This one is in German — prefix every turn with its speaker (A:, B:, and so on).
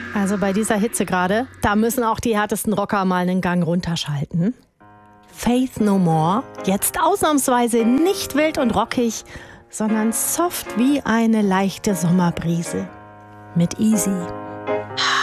A: Also bei dieser Hitze gerade, da müssen auch die härtesten Rocker mal einen Gang runterschalten. Faith No More, jetzt ausnahmsweise nicht wild und rockig, sondern soft wie eine leichte Sommerbrise. Mit Easy.